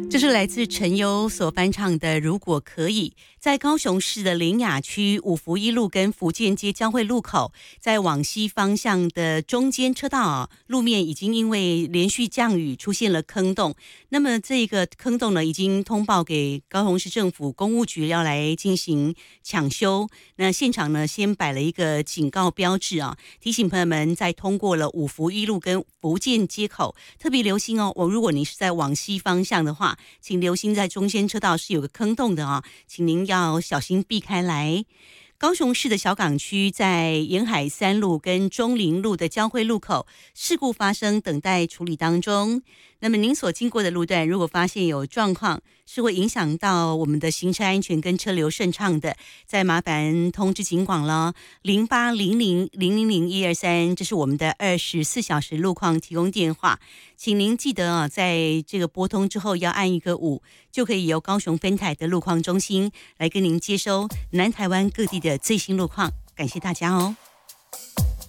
这是来自陈优所翻唱的《如果可以》。在高雄市的苓雅区五福一路跟福建街交汇路口，在往西方向的中间车道路面已经因为连续降雨出现了坑洞。那么这个坑洞呢，已经通报给高雄市政府公务局要来进行抢修。那现场呢，先摆了一个警告标志提醒朋友们在通过了五福一路跟福建街口，特别留心如果你是在往西方向的话，请留心在中间车道是有个坑洞的请您要小心避开来。高雄市的小港区在沿海三路跟中林路的交汇路口事故发生，等待处理当中。那么您所经过的路段，如果发现有状况，是会影响到我们的行车安全跟车流顺畅的，再麻烦通知警广了，0800000123，这是我们的24小时路况提供电话。请您记得在这个拨通之后要按一个5，就可以由高雄分台的路况中心来跟您接收南台湾各地的最新路况。感谢大家哦。